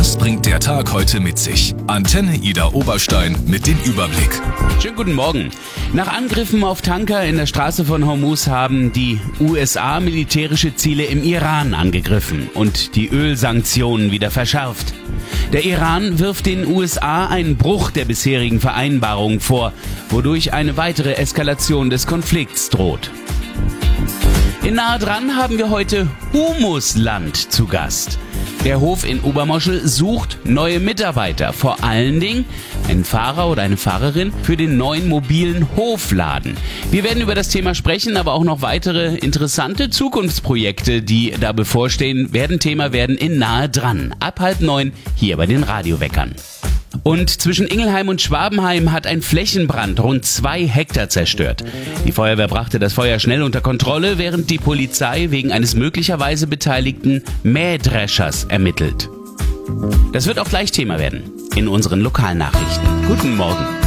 Was bringt der Tag heute mit sich? Antenne Ida Oberstein mit dem Überblick. Schönen guten Morgen. Nach Angriffen auf Tanker in der Straße von Hormuz haben die USA militärische Ziele im Iran angegriffen und die Ölsanktionen wieder verschärft. Der Iran wirft den USA einen Bruch der bisherigen Vereinbarung vor, wodurch eine weitere Eskalation des Konflikts droht. In Nahe dran haben wir heute Humusland zu Gast. Der Hof in Obermoschel sucht neue Mitarbeiter, vor allen Dingen einen Fahrer oder eine Fahrerin für den neuen mobilen Hofladen. Wir werden über das Thema sprechen, aber auch noch weitere interessante Zukunftsprojekte, die da bevorstehen, werden Thema werden in Nahe dran. Ab 8:30 hier bei den Radioweckern. Und zwischen Ingelheim und Schwabenheim hat ein Flächenbrand rund 2 Hektar zerstört. Die Feuerwehr brachte das Feuer schnell unter Kontrolle, während die Polizei wegen eines möglicherweise beteiligten Mähdreschers ermittelt. Das wird auch gleich Thema werden in unseren Lokalnachrichten. Guten Morgen.